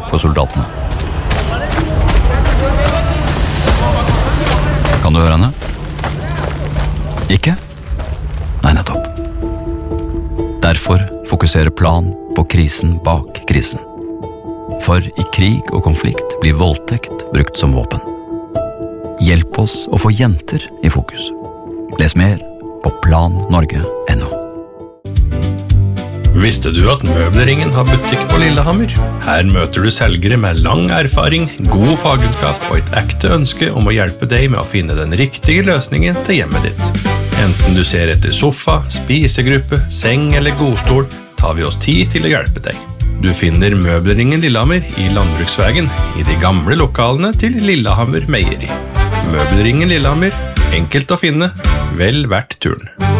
for soldatene. Kan du høre henne? Ikke? Nei, nettopp. Derfor fokuserer Plan på krisen bak krisen. For i krig og konflikt blir voldtekt brukt som våpen. Hjelp oss å få jenter i fokus. Les mer på plannorge.no. Visste du at Møbelringen har butikk på Lillehammer? Her møter du selgere med lang erfaring, god fagkunnskap og et ekte ønske om å hjelpe deg med å finne den riktige løsningen til hjemmet ditt. Enten du ser etter sofa, spisegruppe, seng eller godstol, tar vi oss tid til å hjelpe deg. Du finner Møbelringen Lillehammer i Landbruksvegen, i de gamle lokalene til Lillehammer Meieri. Møbelringen Lillehammer, enkelt å finne, vel verdt turen.